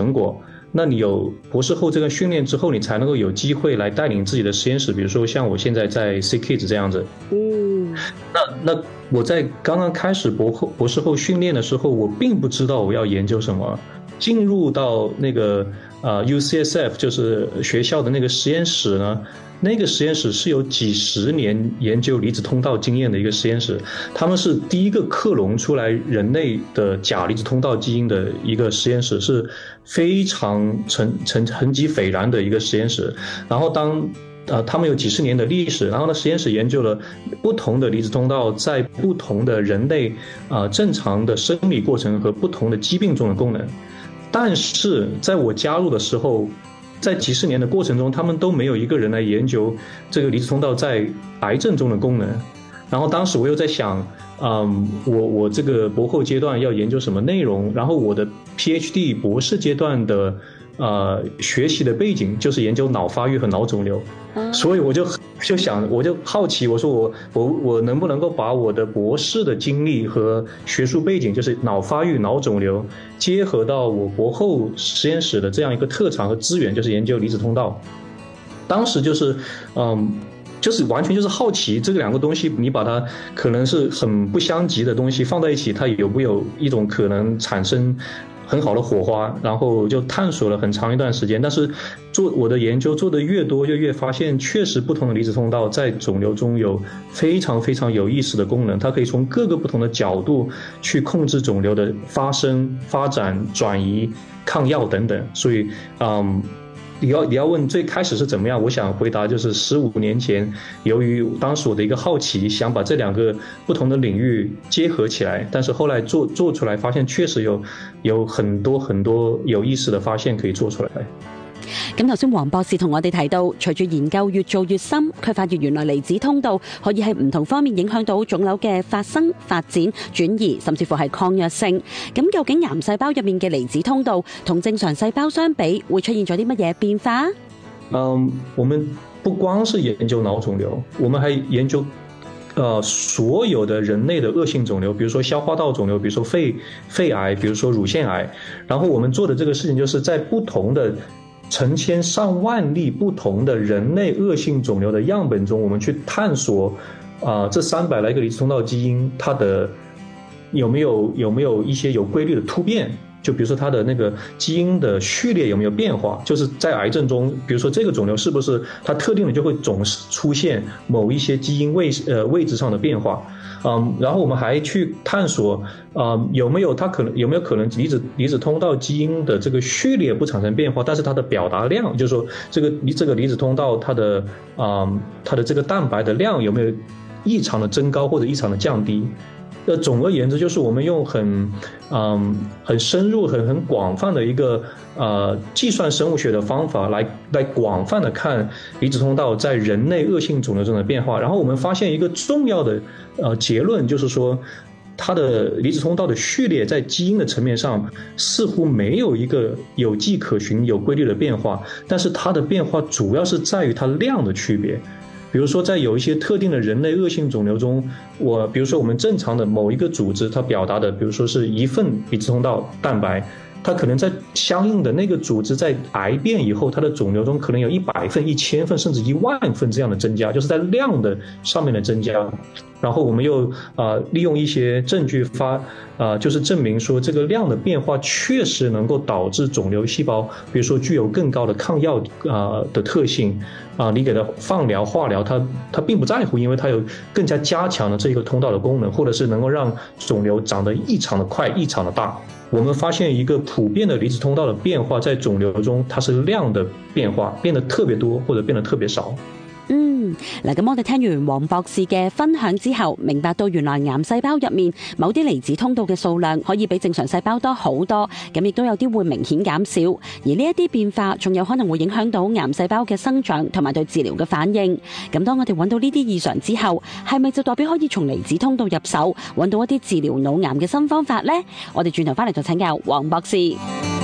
成果，那你有博士后这个训练之后，你才能够有机会来带领自己的实验室，比如说像我现在在 CKids 这样子。那我在刚刚开始博士后训练的时候，我并不知道我要研究什么。进入到那个UCSF 就是学校的那个实验室呢，那个实验室是有几十年研究离子通道经验的一个实验室，他们是第一个克隆出来人类的假离子通道基因的一个实验室，是非常成绩斐然的一个实验室。然后他们有几十年的历史，然后呢，实验室研究了不同的离子通道在不同的人类正常的生理过程和不同的疾病中的功能。但是在我加入的时候，在几十年的过程中，他们都没有一个人来研究这个离子通道在癌症中的功能。然后当时我又在想，我这个博后阶段要研究什么内容，然后我的 PhD 博士阶段的学习的背景就是研究脑发育和脑肿瘤，所以我就好奇，我说我能不能够把我的博士的经历和学术背景，就是脑发育、脑肿瘤，结合到我博后实验室的这样一个特长和资源，就是研究离子通道。当时就是就是完全就是好奇这两个东西，你把它可能是很不相及的东西放在一起，它有没有一种可能产生很好的火花，然后就探索了很长一段时间。但是我的研究做得越多，就越发现确实不同的离子通道在肿瘤中有非常非常有意思的功能，它可以从各个不同的角度去控制肿瘤的发生、发展、转移、抗药等等。所以你要问最开始是怎么样，我想回答就是15年前，由于当时我的一个好奇，想把这两个不同的领域结合起来，但是后来做出来发现确实有很多很多有意思的发现可以做出来。 咁頭先黃博士同我哋提到，隨住研究越做越深，佢發現原來離子通道可以喺唔同方面影響到腫瘤嘅發生、發展、轉移，甚至乎係抗藥性。咁究竟癌細胞入面嘅離子通道同正常細胞相比，會出現咗啲乜嘢變化？ 我們不光是研究腦腫瘤，我們還研究所有的人類的惡性腫瘤，比如說消化道腫瘤，比如說肺癌，比如說乳腺癌。然後我們做的這個事情就是在不同的成千上萬例不同的人類惡性腫瘤的樣本中，我們去探索這300來個離子通道基因它的有沒有一些有規律的突變，就比如說它的那個基因的序列有沒有變化，就是在癌症中，比如說這個腫瘤是不是它特定的就會總是出現某一些基因位置上的變化。然後我們還去探索有沒有可能離子通道基因的這個序列不產生變化，但是它的表達量，就是說這個離子通道它的這個蛋白的量有沒有異常的增高或者異常的降低。總而言之，就是我們用很深入、很廣泛的一個計算生物學的方法來廣泛的看離子通道在人類惡性腫瘤中的變化。然後我們發現一個重要的結論，就是說它的離子通道的序列在基因的層面上似乎沒有一個有跡可循、有規律的變化，但是它的變化主要是在於它量的區別。比如說在有一些特定的人類惡性腫瘤中，比如說我們正常的某一個組織它表達的比如說是1份離子通道蛋白，它可能在相應的那個組織在癌變以後，它的腫瘤中可能有100份、1000份甚至10000份這樣的增加，就是在量的上面的增加。然後我們又利用一些證據就是證明說這個量的變化確實能夠導致腫瘤細胞比如說具有更高的抗藥的特性你給它放療化療它並不在乎，因為它有更加加強的這個通道的功能，或者是能夠讓腫瘤長得異常的快、異常的大。我們發現一個普遍的離子通道的變化在腫瘤中，它是量的變化，變得特別多或者變得特別少。 嗱，咁我哋聽完黃博士嘅分享之後，明白到原來癌細胞入面某啲離子通道嘅數量可以比正常細胞多好多，咁亦都有啲會明顯減少，而呢一啲變化仲有可能會影響到癌細胞嘅生長同埋對治療嘅反應。咁當我哋揾到呢啲異常之後，係咪就代表可以從離子通道入手，揾到一啲治療腦癌嘅新方法呢？我哋轉頭翻嚟就請教黃博士。